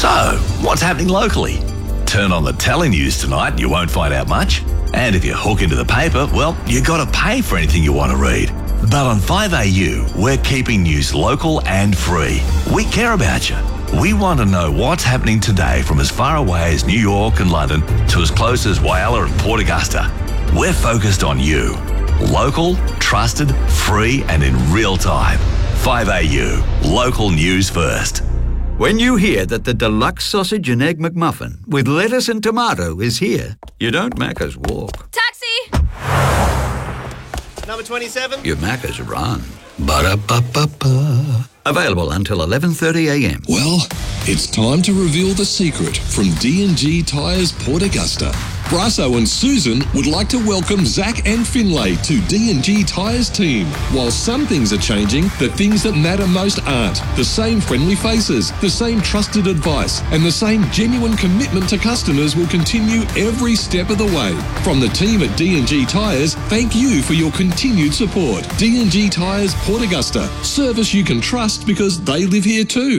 So, what's happening locally? Turn on the telenews tonight and you won't find out much. And if you hook into the paper, well, you got to pay for anything you want to read. But on 5AU, we're keeping news local and free. We care about you. We want to know what's happening today from as far away as New York and London to as close as Whyalla and Port Augusta. We're focused on you. Local, trusted, free and in real time. 5AU, local news first. When you hear that the deluxe sausage and egg McMuffin with lettuce and tomato is here, you don't Macca's walk. Taxi! Number 27? You Macca's run. Ba-da-ba-ba-ba. Available until 11:30am. Well, it's time to reveal the secret from D&G Tyres Port Augusta. Brasso and Susan would like to welcome Zach and Finlay to D&G Tyres team. While some things are changing, the things that matter most aren't. The same friendly faces, the same trusted advice, and the same genuine commitment to customers will continue every step of the way. From the team at D&G Tyres, thank you for your continued support. D&G Tyres Port Augusta. Service you can trust because they live here too.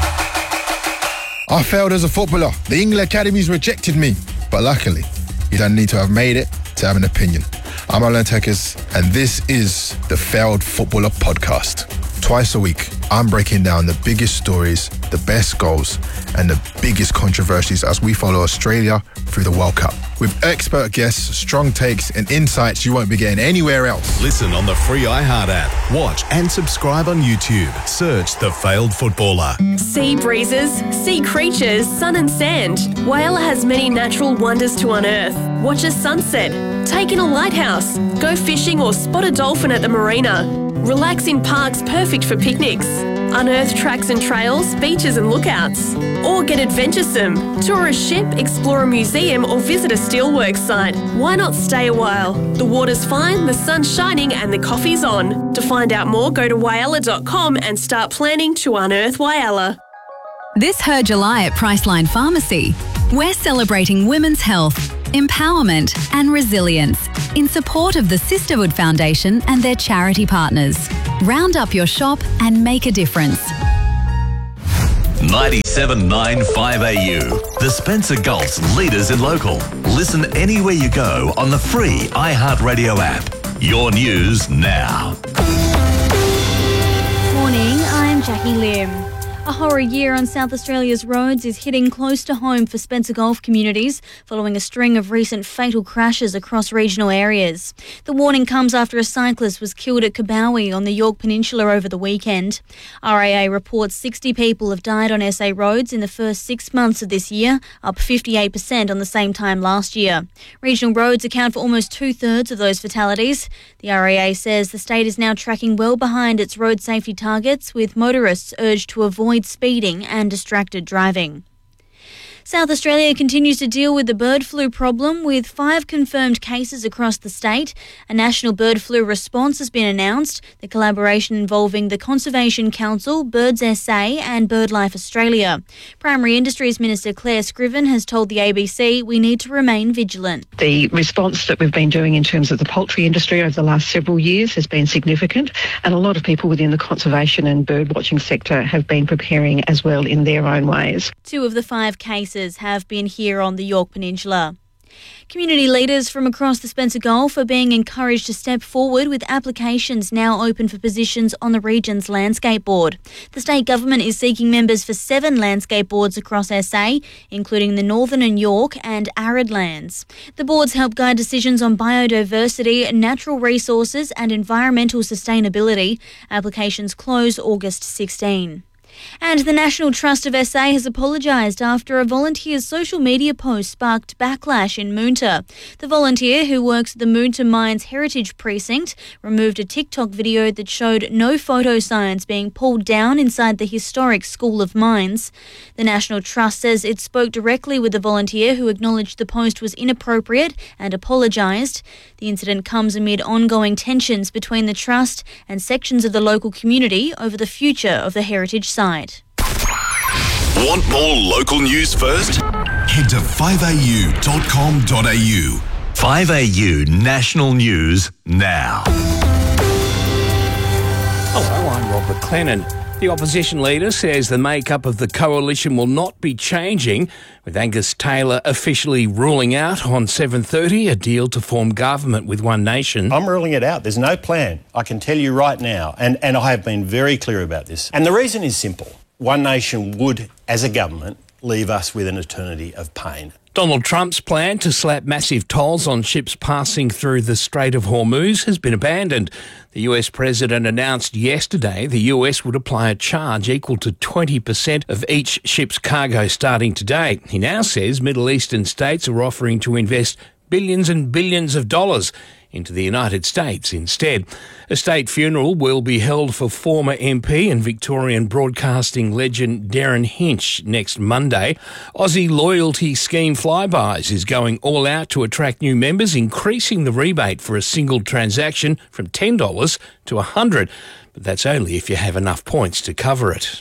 I failed as a footballer. The England Academies rejected me. But luckily, you don't need to have made it to have an opinion. I'm Alan Tekes, and this is the Failed Footballer Podcast. Twice a week, I'm breaking down the biggest stories, the best goals, and the biggest controversies as we follow Australia through the World Cup. With expert guests, strong takes, and insights you won't be getting anywhere else. Listen on the free iHeart app. Watch and subscribe on YouTube. Search The Failed Footballer. Sea breezes, sea creatures, sun and sand. Whyalla has many natural wonders to unearth. Watch a sunset, take in a lighthouse, go fishing or spot a dolphin at the marina. Relax in parks perfect for picnics. Unearth tracks and trails, beaches and lookouts. Or get adventuresome. Tour a ship, explore a museum or visit a steelworks site. Why not stay a while? The water's fine, the sun's shining and the coffee's on. To find out more, go to whyalla.com and start planning to unearth Whyalla. This Her July at Priceline Pharmacy, we're celebrating women's health, empowerment and resilience in support of the Sisterhood Foundation and their charity partners. Round up your shop and make a difference. 97.9 5AU, the Spencer Gulf's leaders in local. Listen anywhere you go on the free iHeartRadio app. Your news now. Morning, I'm Jackie Lim. A horror year on South Australia's roads is hitting close to home for Spencer Gulf communities following a string of recent fatal crashes across regional areas. The warning comes after a cyclist was killed at Kabowie on the Yorke Peninsula over the weekend. RAA reports 60 people have died on SA roads in the first 6 months of this year, up 58% on the same time last year. Regional roads account for almost 2/3 of those fatalities. The RAA says the state is now tracking well behind its road safety targets, with motorists urged to avoid speeding and distracted driving. South Australia continues to deal with the bird flu problem with 5 confirmed cases across the state. A national bird flu response has been announced, the collaboration involving the Conservation Council, Birds SA and BirdLife Australia. Primary Industries Minister Claire Scriven has told the ABC we need to remain vigilant. The response that we've been doing in terms of the poultry industry over the last several years has been significant, and a lot of people within the conservation and bird watching sector have been preparing as well in their own ways. 2 of the 5 cases have been here on the Yorke Peninsula. Community leaders from across the Spencer Gulf are being encouraged to step forward with applications now open for positions on the region's landscape board. The state government is seeking members for 7 landscape boards across SA, including the Northern and Yorke and arid lands. The boards help guide decisions on biodiversity, natural resources and environmental sustainability. Applications close August 16. And the National Trust of SA has apologised after a volunteer's social media post sparked backlash in Moonta. The volunteer, who works at the Moonta Mines Heritage Precinct, removed a TikTok video that showed no photo signs being pulled down inside the historic School of Mines. The National Trust says it spoke directly with the volunteer, who acknowledged the post was inappropriate and apologised. The incident comes amid ongoing tensions between the Trust and sections of the local community over the future of the heritage site. Want more local news first? Head to 5au.com.au. 5AU National News now. Hello, I'm Rob McLennan. The opposition leader says the makeup of the coalition will not be changing, with Angus Taylor officially ruling out on 7:30 a deal to form government with One Nation. I'm ruling it out. There's no plan. I can tell you right now, and I have been very clear about this. And the reason is simple. One Nation would, as a government, leave us with an eternity of pain. Donald Trump's plan to slap massive tolls on ships passing through the Strait of Hormuz has been abandoned. The US president announced yesterday the US would apply a charge equal to 20% of each ship's cargo starting today. He now says Middle Eastern states are offering to invest billions and billions of dollars into the United States instead. A state funeral will be held for former MP and Victorian broadcasting legend Darren Hinch next Monday. Aussie loyalty scheme Flybuys is going all out to attract new members, increasing the rebate for a single transaction from $10 to $100. But that's only if you have enough points to cover it.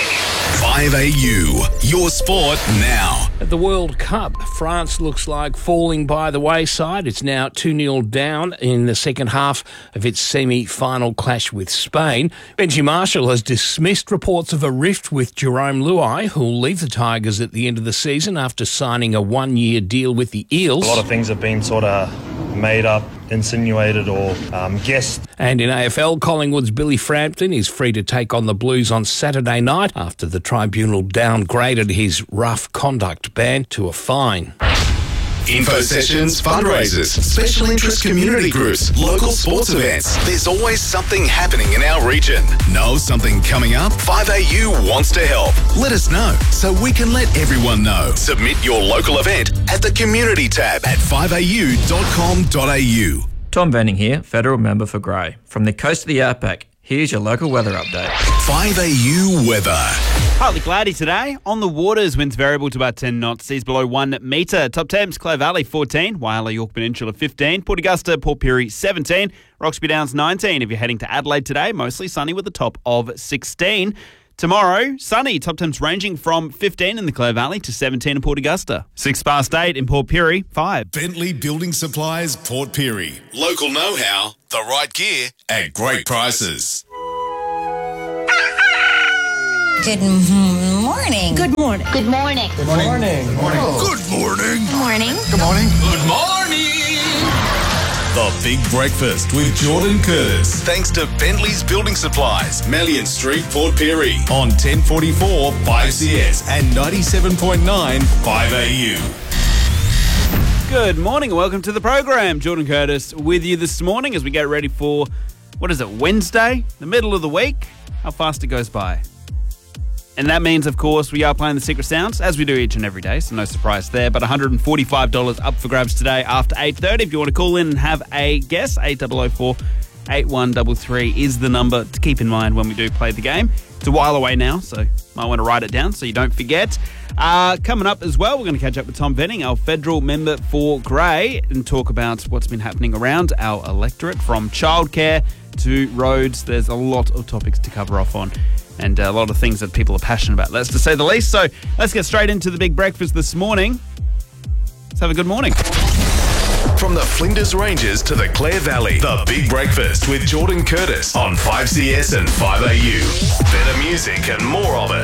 5AU, your sport now. At the World Cup, France looks like falling by the wayside. It's now 2-0 down in the second half of its semi-final clash with Spain. Benji Marshall has dismissed reports of a rift with Jerome Luai, who'll leave the Tigers at the end of the season after signing a one-year deal with the Eels. A lot of things have been sort of made up, insinuated or guessed. And in AFL, Collingwood's Billy Frampton is free to take on the Blues on Saturday night after the tribunal downgraded his rough conduct ban to a fine. Info sessions, fundraisers, special interest community groups, local sports events. There's always something happening in our region. Know something coming up? 5AU wants to help. Let us know so we can let everyone know. Submit your local event at the community tab at 5au.com.au. Tom Venning here, Federal Member for Grey. From the coast of the Outback, here's your local weather update. 5AU weather. Partly cloudy today. On the waters, winds variable to about 10 knots. Seas below 1 metre. Top temps, Clare Valley 14. Whyalla, York Peninsula 15. Port Augusta, Port Pirie 17. Roxby Downs 19. If you're heading to Adelaide today, mostly sunny with a top of 16. Tomorrow, sunny. Top temps ranging from 15 in the Clare Valley to 17 in Port Augusta. 6 past 8 in Port Pirie, 5. Bentley Building Supplies, Port Pirie. Local know-how, the right gear at great prices. Good morning. Good morning. Good morning. Good morning. Good morning. Good morning. Good morning. Good morning. Good morning. The Big Breakfast with Jordan Curtis. Thanks to Bentley's Building Supplies, Melian Street, Port Pirie. On 1044 5CS and 97.9 5AU. Good morning and welcome to the program. Jordan Curtis with you this morning as we get ready for, what is it, Wednesday? The middle of the week? How fast it goes by. And that means, of course, we are playing the Secret Sounds, as we do each and every day, so no surprise there. But $145 up for grabs today after 8:30. If you want to call in and have a guess, 8004-8133 is the number to keep in mind when we do play the game. It's a while away now, so might want to write it down so you don't forget. Coming up as well, we're going to catch up with Tom Venning, our federal member for Grey, and talk about what's been happening around our electorate, from childcare to roads. There's a lot of topics to cover off on, and a lot of things that people are passionate about, let's to say the least. So let's get straight into the big breakfast this morning. Let's have a good morning. From the Flinders Ranges to the Clare Valley, the Big Breakfast with Jordan Curtis on 5CS and 5AU. Better music and more of it.